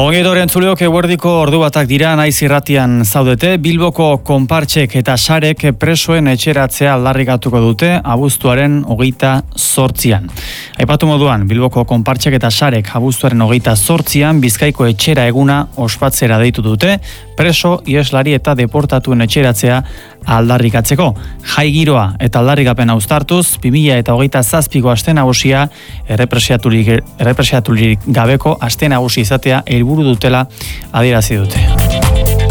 Ongedoren zuleok eguerdiko ordu batak dira naiz irratian zaudete. Bilboko konpartsek eta sarek presoen etxeratzea aldarrikatuko dute abuztuaren 28an. Aipatu moduan, Bilboko konpartsek eta sarek abuztuaren 28an Bizkaiko etxera eguna ospatzera deitu dute, preso, ieslari eta deportatuen etxeratzea aldarrikatzeko. Jai giroa eta aldarrikapena uztartuz, 2027ko aste nagusia errepresiaturik gabeko aste nagusi izatea helburu dutela adierazi dute.